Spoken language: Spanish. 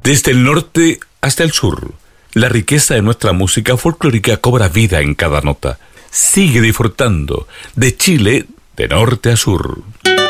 Desde el norte hasta el sur, la riqueza de nuestra música folclórica cobra vida en cada nota. Sigue disfrutando de Chile de norte a sur.